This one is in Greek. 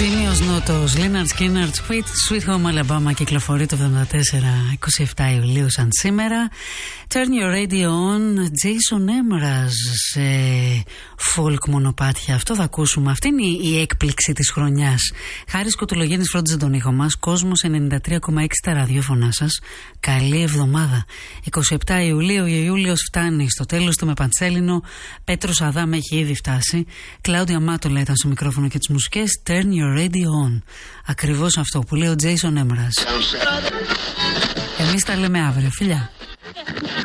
Τίμιος Νότος, Λίναρντ Σκίναρντ, Sweet Home Alabama, κυκλοφορεί το 74, 27 Ιουλίου σαν σήμερα. Turn Your Radio On, Jason Mraz, σε folk μονοπάτια. Αυτό θα ακούσουμε. Αυτή είναι η έκπληξη της χρονιάς. Χάρης Κοτολογέννης φρόντιζε τον ήχο μας. Κόσμος 93,6 τα ραδιόφωνά σας. Καλή εβδομάδα. 27 Ιουλίου, ο Ιούλιος φτάνει στο τέλος του με Παντσέλινο. Πέτρος Αδάμ έχει ήδη φτάσει. Κλάουδια Μάτολα ήταν στο μικρόφωνο και τις μουσικές. Turn Your Radio On. Ακριβώς αυτό που λέει ο Jason Mraz. Εμείς τα λέμε αύριο. Φιλιά.